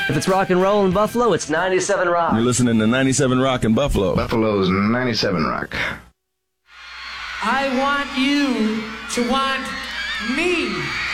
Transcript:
If it's rock and roll in Buffalo, it's 97 Rock. You're listening to 97 Rock in Buffalo. Buffalo's 97 Rock. I want you to want me.